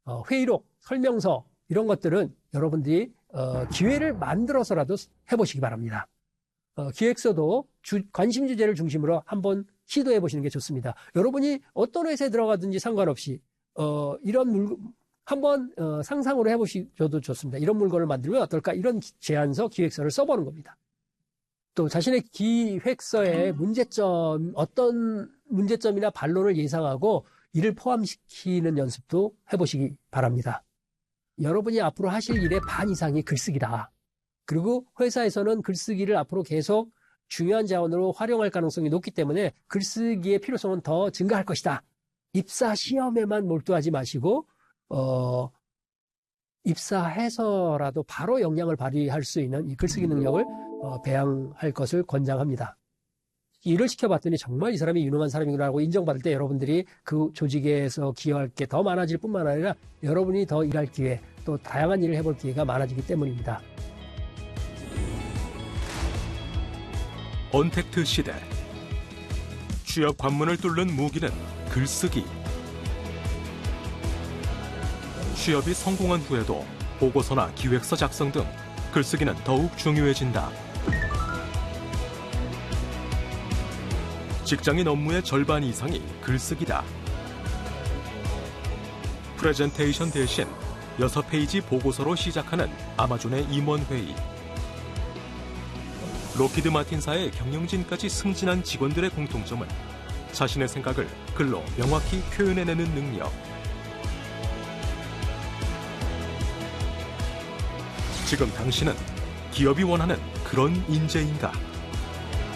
회의록, 설명서 이런 것들은 여러분들이 기회를 만들어서라도 해보시기 바랍니다. 기획서도 관심 주제를 중심으로 한번 시도해 보시는 게 좋습니다. 여러분이 어떤 회사에 들어가든지 상관없이 한번 상상으로 해보셔도 좋습니다. 이런 물건을 만들면 어떨까? 이런 제안서, 기획서를 써보는 겁니다. 또 자신의 기획서에 어떤 문제점이나 반론을 예상하고 이를 포함시키는 연습도 해보시기 바랍니다. 여러분이 앞으로 하실 일의 반 이상이 글쓰기다. 그리고 회사에서는 글쓰기를 앞으로 계속 중요한 자원으로 활용할 가능성이 높기 때문에 글쓰기의 필요성은 더 증가할 것이다. 입사 시험에만 몰두하지 마시고 입사해서라도 바로 역량을 발휘할 수 있는 이 글쓰기 능력을 배양할 것을 권장합니다. 일을 시켜봤더니 정말 이 사람이 유능한 사람이라고 인정받을 때 여러분들이 그 조직에서 기여할 게 더 많아질 뿐만 아니라 여러분이 더 일할 기회, 또 다양한 일을 해볼 기회가 많아지기 때문입니다. 언택트 시대. 취업 관문을 뚫는 무기는 글쓰기. 취업이 성공한 후에도 보고서나 기획서 작성 등 글쓰기는 더욱 중요해진다. 직장인 업무의 절반 이상이 글쓰기다. 프레젠테이션 대신 6페이지 보고서로 시작하는 아마존의 임원회의. 로키드 마틴사의 경영진까지 승진한 직원들의 공통점은 자신의 생각을 글로 명확히 표현해내는 능력. 지금 당신은 기업이 원하는 그런 인재인가?